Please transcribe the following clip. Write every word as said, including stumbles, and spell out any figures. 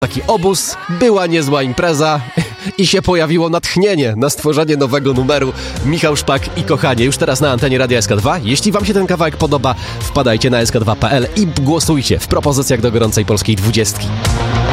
Taki obóz, była niezła impreza i się pojawiło natchnienie na stworzenie nowego numeru. Michał Szpak i Kochanie, już teraz na antenie Radia S K dwa. Jeśli wam się ten kawałek podoba, wpadajcie na S K dwa kropka P L i głosujcie w propozycjach do gorącej polskiej dwudziestki.